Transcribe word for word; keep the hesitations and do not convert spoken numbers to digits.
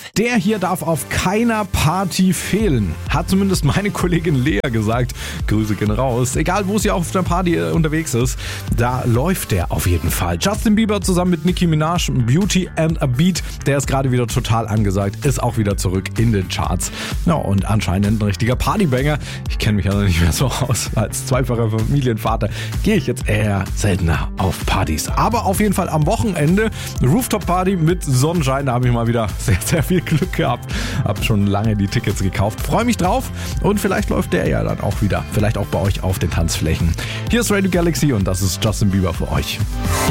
Der hier darf auf keiner Party fehlen. Hat zumindest meine Kollegin Lea gesagt. Grüße gehen raus. Egal, wo sie auf der Party unterwegs ist, da läuft der auf jeden Fall. Justin Bieber zusammen mit Nicki Minaj, Beauty and a Beat. Der ist gerade wieder total angesagt. Ist auch wieder zurück in den Charts. Ja, und anscheinend ein richtiger Partybanger. Ich kenne mich ja noch nicht mehr so aus. Als zweifacher Familienvater gehe ich jetzt eher seltener auf Partys. Aber auf jeden Fall am Wochenende Rooftop-Party mit Sonnenschein. Da habe ich mal wieder sehr, sehr viel Glück gehabt. Habe schon lange die Tickets gekauft. Freue mich drauf und vielleicht läuft der ja dann auch wieder. Vielleicht auch bei euch auf den Tanzflächen. Hier ist Radio Galaxy und das ist Justin Bieber für euch.